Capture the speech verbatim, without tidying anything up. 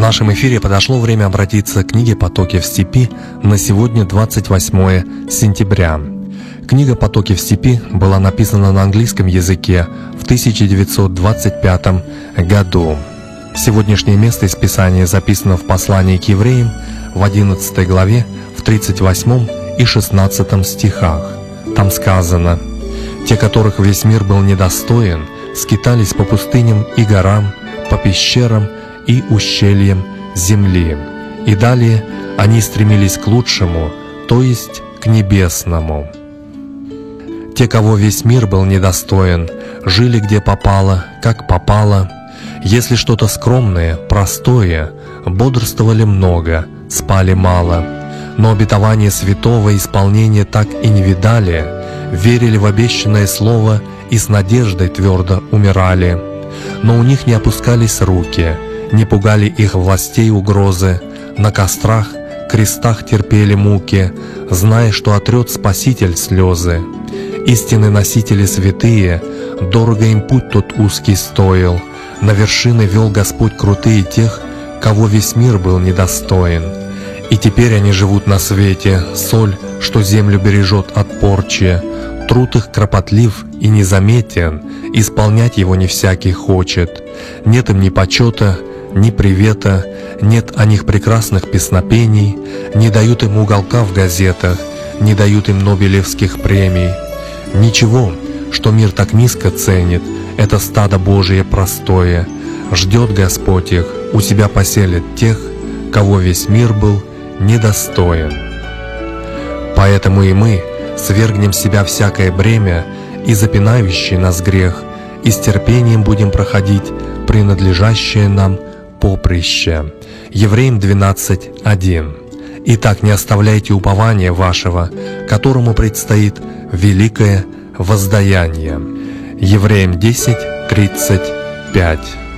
нашем эфире подошло время обратиться к книге «Потоки в степи» на сегодня, двадцать восьмое сентября. Книга «Потоки в степи» была написана на английском языке в тысяча девятьсот двадцать пятом году. Сегодняшнее место из Писания записано в послании к евреям в одиннадцатой главе, в тридцать восьмом и шестнадцатом стихах. Там сказано: «Те, которых весь мир был недостоин, скитались по пустыням и горам, по пещерам и ущельям земли». И далее они стремились к лучшему, то есть к небесному. Те, кого весь мир был недостоин, жили где попало, как попало. Если что-то скромное, простое, бодрствовали много, спали мало. Но обетование святого исполнения так и не видали, верили в обещанное слово и с надеждой твердо умирали. Но у них не опускались руки, не пугали их властей угрозы, на кострах, крестах терпели муки, зная, что отрет Спаситель слезы. Истинные носители святые, дорого им путь тот узкий стоил, на вершины вел Господь крутые тех, кого весь мир был недостоин. И теперь они живут на свете, соль, что землю бережет от порчи. Труд их кропотлив и незаметен, исполнять его не всякий хочет. Нет им ни почета, ни привета, нет о них прекрасных песнопений, не дают им уголка в газетах, не дают им нобелевских премий. Ничего, что мир так низко ценит, это стадо Божие простое. Ждет Господь их, у себя поселит тех, кого весь мир был недостоин. Поэтому и мы свергнем с себя всякое бремя и запинающий нас грех, и с терпением будем проходить принадлежащее нам поприще. Евреям двенадцать один. Итак, не оставляйте упования вашего, которому предстоит великое воздаяние. Евреям десять тридцать пять.